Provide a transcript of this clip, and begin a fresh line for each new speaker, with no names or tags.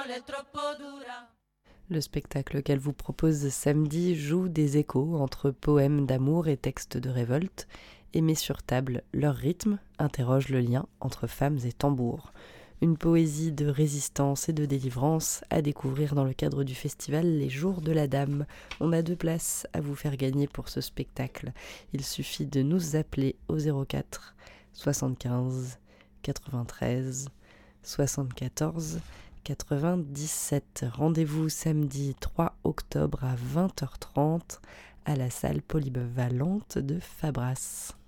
Le spectacle qu'elle vous propose samedi joue des échos entre poèmes d'amour et textes de révolte et met sur table leur rythme, interroge le lien entre femmes et tambours. Une poésie de résistance et de délivrance à découvrir dans le cadre du festival Les Jours de la Dame. On a 2 places à vous faire gagner pour ce spectacle. Il suffit de nous appeler au 04 75 93 74 97. Rendez-vous samedi 3 octobre à 20h30 à la salle polyvalente de Fabras.